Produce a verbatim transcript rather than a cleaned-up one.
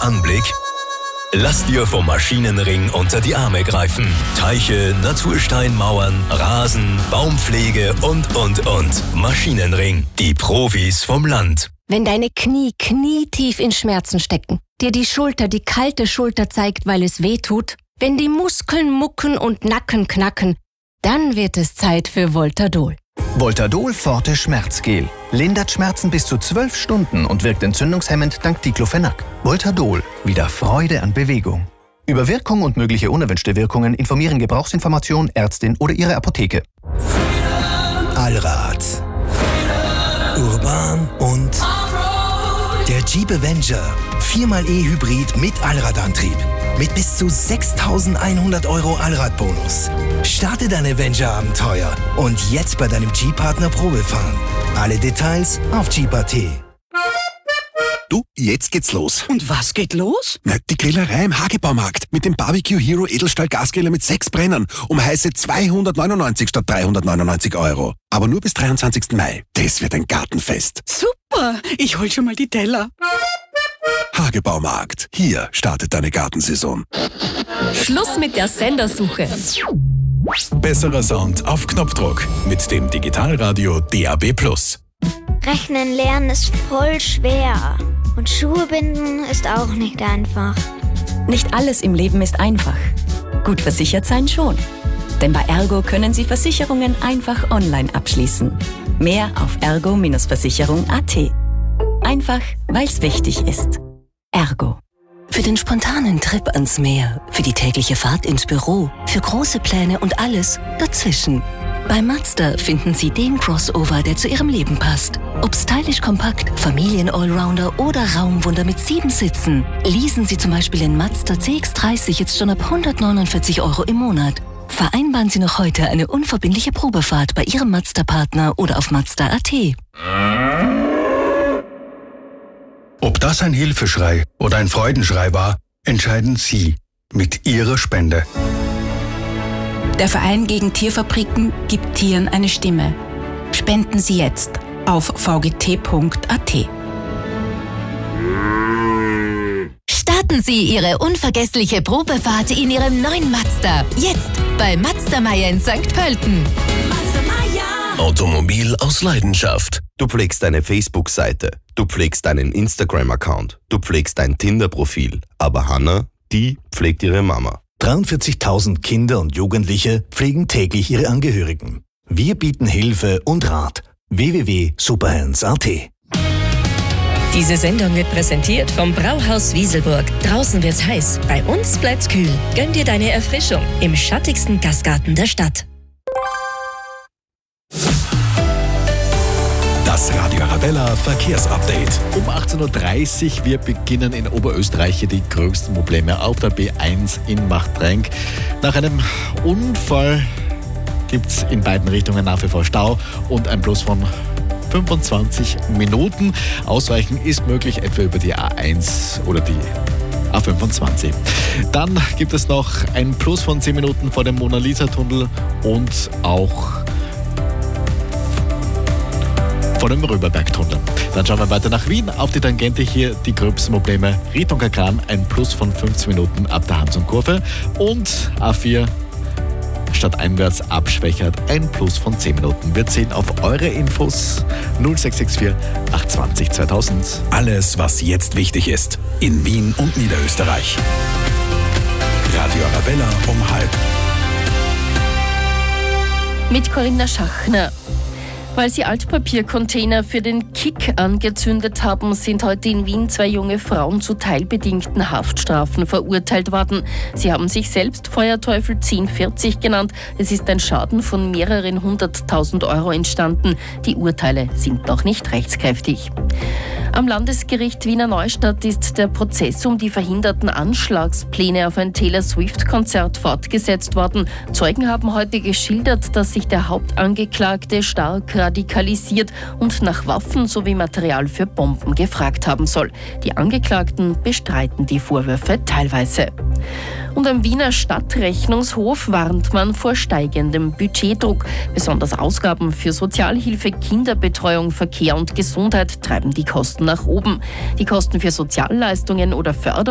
der Anblick? Lass dir vom Maschinenring unter die Arme greifen. Teiche, Natursteinmauern, Rasen, Baumpflege und, und, und. Maschinenring, die Profis vom Land. Wenn deine Knie knietief in Schmerzen stecken, dir die Schulter die kalte Schulter zeigt, weil es weh tut, wenn die Muskeln mucken und Nacken knacken, dann wird es Zeit für Voltadol. Voltadol Forte Schmerzgel. Lindert Schmerzen bis zu zwölf Stunden und wirkt entzündungshemmend dank Diclofenac. Voltadol. Wieder Freude an Bewegung. Über Wirkung und mögliche unerwünschte Wirkungen informieren Gebrauchsinformation, Ärztin oder Ihre Apotheke. Allrad. Urban und der Jeep Avenger. vier mal E-Hybrid mit Allradantrieb. Mit bis zu sechstausendeinhundert Euro Allradbonus. Starte dein Avenger-Abenteuer und jetzt bei deinem Jeep-Partner Probe fahren. Alle Details auf Jeep punkt at. Du, jetzt geht's los. Und was geht los? Na, die Grillerei im Hagebaumarkt mit dem Barbecue Hero Edelstahl Gasgriller mit sechs Brennern um heiße zweihundertneunundneunzig statt dreihundertneunundneunzig Euro. Aber nur bis dreiundzwanzigsten Mai. Das wird ein Gartenfest. Super, ich hol schon mal die Teller. Hagebaumarkt. Hier startet deine Gartensaison. Schluss mit der Sendersuche. Besserer Sound auf Knopfdruck mit dem Digitalradio D A B plus. Rechnen lernen ist voll schwer. Und Schuhe binden ist auch nicht einfach. Nicht alles im Leben ist einfach. Gut versichert sein schon. Denn bei Ergo können Sie Versicherungen einfach online abschließen. Mehr auf ergo Versicherung punkt at. Einfach, weil es wichtig ist. Ergo. Für den spontanen Trip ans Meer, für die tägliche Fahrt ins Büro, für große Pläne und alles dazwischen. Bei Mazda finden Sie den Crossover, der zu Ihrem Leben passt. Ob stylisch kompakt, Familien-Allrounder oder Raumwunder mit sieben Sitzen. Leasen Sie zum Beispiel den Mazda C X dreißig jetzt schon ab hundertneunundvierzig Euro im Monat. Vereinbaren Sie noch heute eine unverbindliche Probefahrt bei Ihrem Mazda-Partner oder auf Mazda punkt at. Ob das ein Hilfeschrei oder ein Freudenschrei war, entscheiden Sie mit Ihrer Spende. Der Verein gegen Tierfabriken gibt Tieren eine Stimme. Spenden Sie jetzt auf v g t punkt a t. Starten Sie Ihre unvergessliche Probefahrt in Ihrem neuen Mazda. Jetzt bei Mazda Meier in Sankt Pölten. Automobil aus Leidenschaft. Du pflegst deine Facebook-Seite, du pflegst deinen Instagram-Account, du pflegst dein Tinder-Profil. Aber Hannah, die pflegt ihre Mama. dreiundvierzigtausend Kinder und Jugendliche pflegen täglich ihre Angehörigen. Wir bieten Hilfe und Rat. w w w punkt superhands punkt a t. Diese Sendung wird präsentiert vom Brauhaus Wieselburg. Draußen wird's heiß, bei uns bleibt's kühl. Gönn dir deine Erfrischung im schattigsten Gastgarten der Stadt. Das Radio Arabella Verkehrsupdate. Um achtzehn Uhr dreißig, wir beginnen in Oberösterreich hier die größten Probleme auf der B eins in Machtrenk. Nach einem Unfall gibt es in beiden Richtungen nach wie vor Stau und ein Plus von fünfundzwanzig Minuten. Ausweichen ist möglich, etwa über die A eins oder die A fünfundzwanzig. Dann gibt es noch ein Plus von zehn Minuten vor dem Mona-Lisa-Tunnel und auch vor dem Röberbergtunnel. Dann schauen wir weiter nach Wien. Auf die Tangente hier die gröbsten Probleme. Richtung Kagran ein Plus von fünfzehn Minuten ab der Hanson-Kurve. Und A vier stadteinwärts abschwächert ein Plus von zehn Minuten. Wir zählen auf eure Infos null sechs sechs vier acht zwei null zweitausend. Alles, was jetzt wichtig ist. In Wien und Niederösterreich. Radio Arabella um halb. Mit Corinna Schachner. Weil sie Altpapiercontainer für den Kick angezündet haben, sind heute in Wien zwei junge Frauen zu teilbedingten Haftstrafen verurteilt worden. Sie haben sich selbst Feuerteufel zehn vierzig genannt. Es ist ein Schaden von mehreren hunderttausend Euro entstanden. Die Urteile sind noch nicht rechtskräftig. Am Landesgericht Wiener Neustadt ist der Prozess um die verhinderten Anschlagspläne auf ein Taylor Swift-Konzert fortgesetzt worden. Zeugen haben heute geschildert, dass sich der Hauptangeklagte stark radikalisiert und nach Waffen sowie Material für Bomben gefragt haben soll. Die Angeklagten bestreiten die Vorwürfe teilweise. Und am Wiener Stadtrechnungshof warnt man vor steigendem Budgetdruck. Besonders Ausgaben für Sozialhilfe, Kinderbetreuung, Verkehr und Gesundheit treiben die Kosten nach oben. Die Kosten für Sozialleistungen oder Förderung